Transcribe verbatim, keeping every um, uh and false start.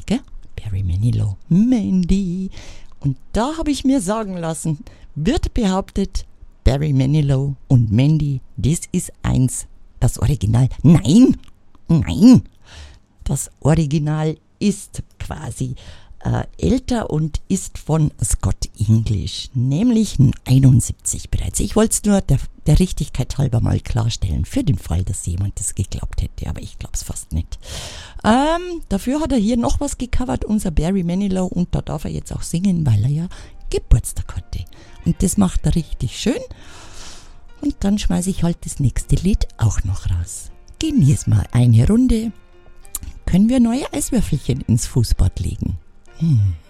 gell? Barry Manilow, Mandy. Und da habe ich mir sagen lassen, wird behauptet, Barry Manilow und Mandy, das ist eins. Das Original, nein, nein. Das Original ist quasi äh, älter und ist von Scott English, nämlich einundsiebzig bereits. Ich wollte es nur der, der Richtigkeit halber mal klarstellen, für den Fall, dass jemand das geglaubt hätte, aber ich glaube es fast nicht. Ähm, dafür hat er hier noch was gecovert, unser Barry Manilow, und da darf er jetzt auch singen, weil er ja Geburtstag hatte. Und das macht er richtig schön. Und dann schmeiße ich halt das nächste Lied auch noch raus. Genieß mal eine Runde. Können wir neue Eiswürfelchen ins Fußbad legen? Hm.